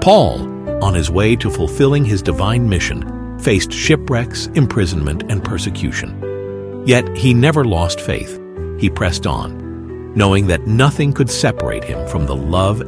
Paul, on his way to fulfilling his divine mission, faced shipwrecks, imprisonment, and persecution. Yet he never lost faith. He pressed on, knowing that nothing could separate him from the love